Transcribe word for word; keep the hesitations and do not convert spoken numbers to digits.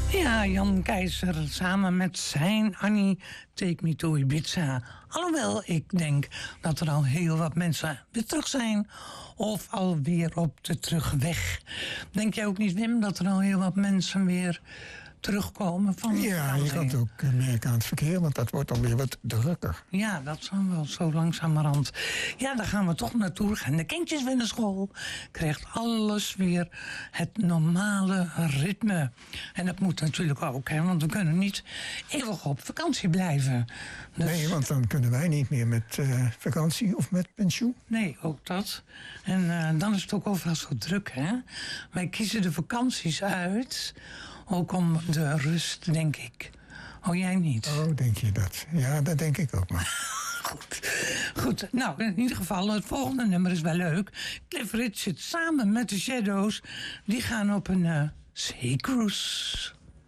Ja, Jan Keizer samen met zijn Annie, Take Me to Ibiza. Alhoewel ik denk dat er al heel wat mensen weer terug zijn of alweer op de terugweg. Denk jij ook niet, Wim, dat er al heel wat mensen weer terugkomen van... Ja, je kan het ook merken aan het verkeer, want dat wordt alweer wat drukker. Ja, dat zal wel zo langzamerhand. Ja, daar gaan we toch naartoe gaan. De kindjes weer naar school. Krijgt alles weer het normale ritme. En dat moet natuurlijk ook, hè, want we kunnen niet eeuwig op vakantie blijven. Dus... Nee, want dan kunnen wij niet meer met uh, vakantie of met pensioen. Nee, ook dat. En uh, dan is het ook overal zo druk, hè. Wij kiezen de vakanties uit... Ook om de rust, denk ik. Oh, jij niet? Oh, denk je dat? Ja, dat denk ik ook maar. Goed. Goed, nou, in ieder geval, het volgende nummer is wel leuk. Cliff Richard samen met de Shadows, die gaan op een uh, zeecruise.